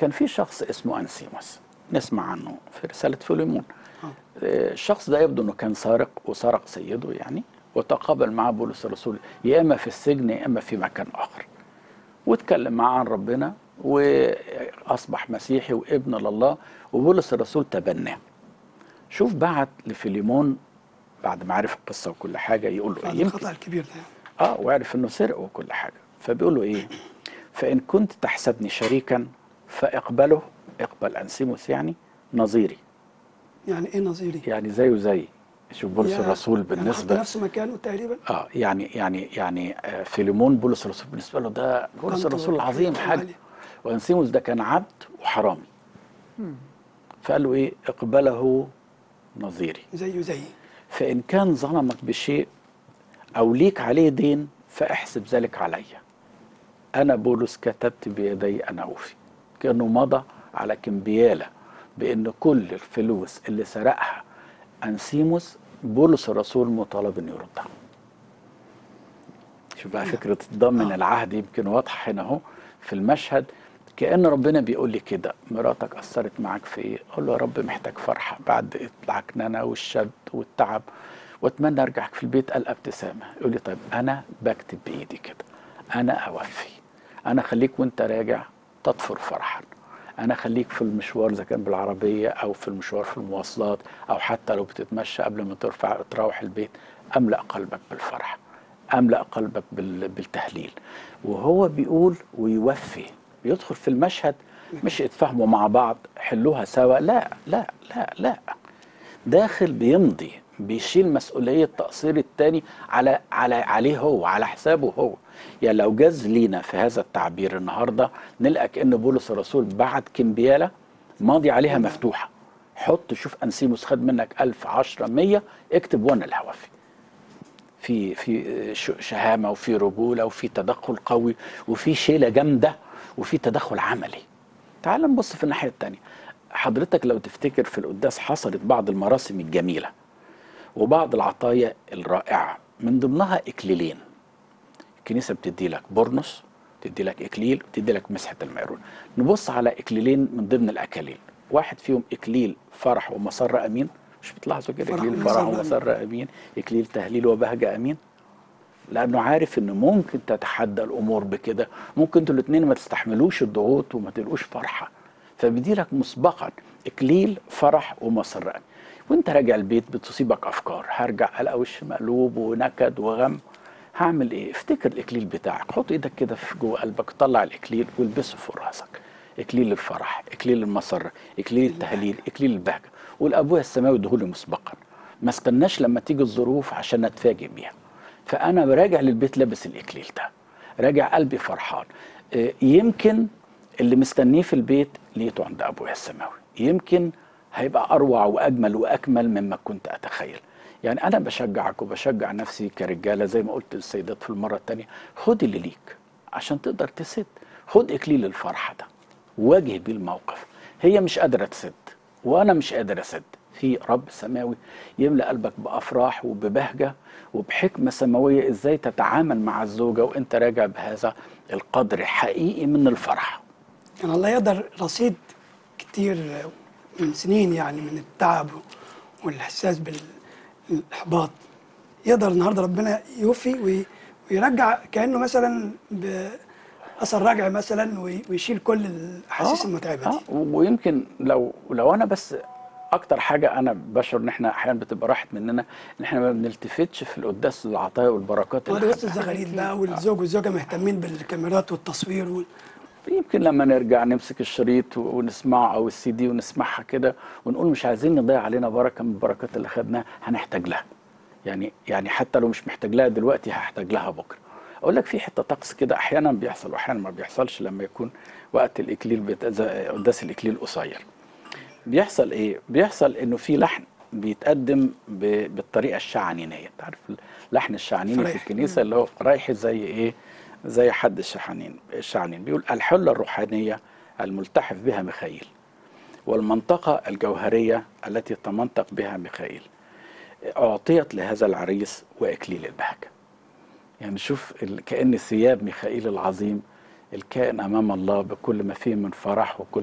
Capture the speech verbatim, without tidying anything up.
كان في شخص اسمه أنسيموس نسمع عنه في رسالة فيليمون. الشخص ده يبدو أنه كان سارق وسرق سيده يعني، وتقابل مع بولس الرسول يا إما في السجن يا إما في مكان آخر، واتكلم معاه عن ربنا وأصبح مسيحي وابن لله، وبولس الرسول تبناه. شوف بعت لفيليمون بعد ما عرف القصة وكل حاجة يقول له بعد إيه؟ الخطأ الكبير ده اه وعرف انه سرق وكل حاجه، فبيقول له ايه؟ فان كنت تحسبني شريكا فاقبله، اقبل انسيموس يعني نظيري، يعني ايه نظيري؟ يعني زيه زي. شوف بولس يا الرسول يعني حط بالنسبه نفسه مكانه تقريبا. اه يعني يعني يعني آه فيليمون بولس الرسول بالنسبه له ده بولس قامته الرسول العظيم حاجه، عالية. وانسيموس ده كان عبد وحرامي. فقال له ايه؟ اقبله نظيري. زيه زيي. فان كان ظلمك بشيء او ليك عليه دين فاحسب ذلك علي، أنا بولس كتبت بيدي أنا أوفي. كأنه مضى على كمبيالة بأن كل الفلوس اللي سرقها أنسيموس بولس الرسول مطالب أن يردها. شوف بقى فكرة الضمن آه. العهد يمكن واضحة هنا أهو في المشهد. كأن ربنا بيقول لي كده، مراتك أثرت معاك في إيه؟ أقول له يا رب محتاج فرحة بعد العكننة والشد والتعب، وأتمنى أرجع في البيت ألقى ابتسامة. يقول لي طيب أنا بكتب بإيدي كده، أنا أوفي، أنا خليك وأنت راجع تطفر فرحا، أنا خليك في المشوار إذا كان بالعربية أو في المشوار في المواصلات أو حتى لو بتتمشى قبل ما ترفع تروح البيت، أملأ قلبك بالفرح، أملأ قلبك بالتهليل. وهو بيقول ويوفي، بيدخل في المشهد مش اتفاهموا مع بعض حلوها سوا، لا لا لا لا، داخل بيمضي، بيشيل مسؤولية تقصير التاني على على عليه هو، على حسابه هو. يعني لو جاز لينا في هذا التعبير النهارده نلقى كأن بولس الرسول بعت كمبيالة ماضي عليها مفتوحة، حط شوف أنسيموس خد منك ألف عشرة مية اكتب وانا اللي هوفي. في في شهامة وفي رجولة وفي تدخل قوي وفي شيلة جامدة وفي تدخل عملي. تعال نبص في الناحية التانية. حضرتك لو تفتكر في القداس حصلت بعض المراسم الجميلة وبعض العطايا الرائعة، من ضمنها إكليلين. الكنيسة بتدي لك بورنوس، بتدي لك إكليل، وتدي لك مسحة الميرون. نبص على إكليلين من ضمن الأكاليل، واحد فيهم إكليل فرح ومسرة أمين، مش بتلاحظوا كده؟ إكليل فرح ومسرة أمين، إكليل تهليل وبهجة أمين. لأنه عارف إن ممكن تتحدى الأمور بكده، ممكن انتوا الاتنين ما تستحملوش الضغوط وما تلقوش فرحة، فبيدي لك مسبقا إكليل فرح ومسرة. وانت راجع البيت بتصيبك أفكار، هرجع ألاقي وش مقلوب ونكد وغم، هعمل ايه؟ افتكر الإكليل بتاعك، حط ايدك كده في جوه قلبك، طلع الإكليل والبسه فوق راسك. إكليل الفرح، إكليل المسرة، إكليل التهليل، إكليل البهجة، والأبويا السماوي ادهولي مسبقا. ما استناش لما تيجي الظروف عشان نتفاجئ بيها. فأنا راجع للبيت لابس الإكليل ده، راجع قلبي فرحان. يمكن اللي مستنيه في البيت لقيته عند أبويا السماوي، يمكن هيبقى أروع وأجمل وأكمل مما كنت أتخيل. يعني أنا بشجعك وبشجع نفسي كرجالة زي ما قلت للسيدات في المرة التانية، خد اللي ليك عشان تقدر تسد. خد إكليل الفرحة ده واجه بيه الموقف. هي مش قادرة تسد وأنا مش قادر أسد، في رب سماوي يملأ قلبك بأفراح وببهجة وبحكمة سماوية ازاي تتعامل مع الزوجة وانت راجع بهذا القدر حقيقي من الفرح. كان الله يقدر رصيد كتير من سنين يعني من التعب والإحساس بالإحباط، يقدر النهارده ربنا يوفي ويرجع كأنه مثلا بأثر رجعي مثلا ويشيل كل الأحاسيس آه المتعبة آه دي. ويمكن لو لو أنا بس أكتر حاجة أنا بشعر إن إحنا أحيانا بتبقى راحت مننا إن إحنا ما بنلتفتش في القداس للعطايا والبركات اللي ده بس خدناها. الزغاريد بقى والزوج والزوجة مهتمين بالكاميرات والتصوير وال... يمكن لما نرجع نمسك الشريط ونسمعه او السي دي ونسمعها كده ونقول مش عايزين نضيع علينا بركه من البركات اللي خدناها، هنحتاج لها. يعني يعني حتى لو مش محتاج لها دلوقتي هحتاج لها بكره. اقول لك في حته طقس كده احيانا بيحصل واحيانا ما بيحصلش لما يكون وقت الاكليل بت... قداس الاكليل قصير. بيحصل ايه؟ بيحصل انه في لحن بيتقدم ب... بالطريقه الشعنينيه. انت عارف اللحن الشعنيني في الكنيسه اللي هو رايح زي ايه؟ زي حد الشحنين الشعنين بيقول الحلة الروحانية الملتحف بها ميخائيل والمنطقة الجوهرية التي تمنطق بها ميخائيل أعطيت لهذا العريس وإكليل البهجة. يعني شوف كأن ثياب ميخائيل العظيم الكائن أمام الله بكل ما فيه من فرح وكل